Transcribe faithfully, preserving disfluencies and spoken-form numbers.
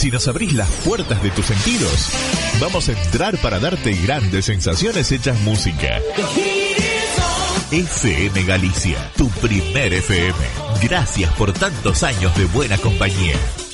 Si nos abrís las puertas de tus sentidos, vamos a entrar para darte grandes sensaciones hechas música. F M Galicia, tu primer F M. Gracias por tantos años de buena compañía.